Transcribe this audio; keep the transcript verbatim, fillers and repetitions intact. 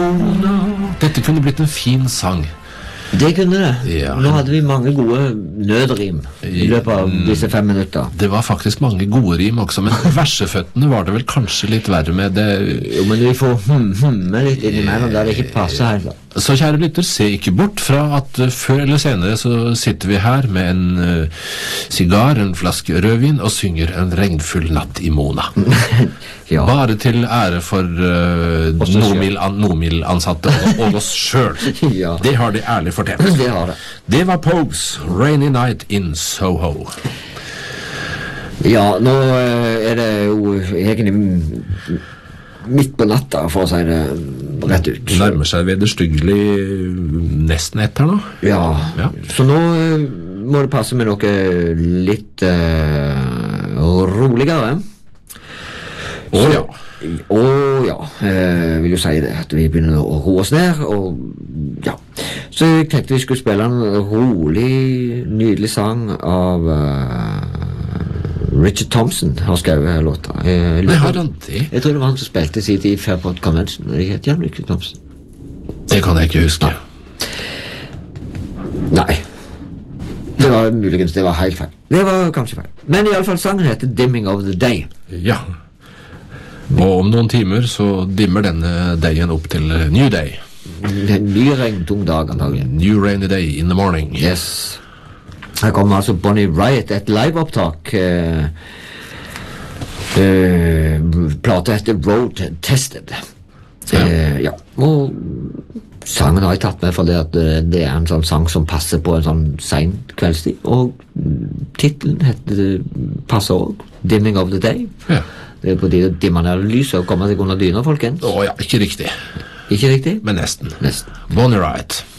Mona. Dette kunne blitt en fin sang. Det kunne det. Ja. Nå hadde vi mange gode nødrim i løpet av disse fem minutter. Det var faktisk mange gode rim også, men verseføttene var det vel kanskje litt verre med det. Jo, men vi får hum, humme litt innimellom der det ikke passer her. Så kjære lytter, se ikke bort fra at uh, før eller senere så sitter vi her med en uh, sigar, en flaske rødvin og synger en regnfull natt i Mona. Ja. Bare til ære for uh, Nomil-ansatte og, og oss selv. Ja. Det har de ærlig fortjent. Det har det. Det var Pogues Rainy Night in Soho. Ja, nå uh, er det jo egentlig midt på natta, for å si det rett ut. Det nærmer seg vederstyggelig nesten ett her nå. Ja, ja. Så nå uh, må det passe med noe litt uh, roligere. Å ja. Å ja, uh, vil jo si det, at vi begynner å roe oss ned, og ja. Så jeg tenkte vi skulle spille en rolig, nydelig sang av uh, Richard Thompson har skrevet her låta. Jeg, jeg har han det? Jeg tror det var han som spilte sin tid i Fairport Convention. Jeg heter Jan Richard Thompson. Det kan jeg ikke huske. Nei. Det var muligens, det var helt feil. Det var kanskje feil. Men i alle fall sangen heter Dimming of the Day. Ja. Og om noen timer så dimmer denne dagen opp til New Day. En ny regntung dag antagelig. New rainy day in the morning. Yes. Her kommer altså Bonnie Riot, et liveopptak. Uh, uh, plate etter Road Tested. Uh, ja. ja. Og sangen har jeg tatt med for det at uh, det er en sånn sang som passer på en sånn sen kveldstid. Og titlen heter, passer også, Dimming of the Day. Ja. Det er på tide å dimme ned lyset og komme seg under dyna, folkens. Å ja, ikke riktig. Ikke riktig? Men nesten. Nesten. Bonnie Riot.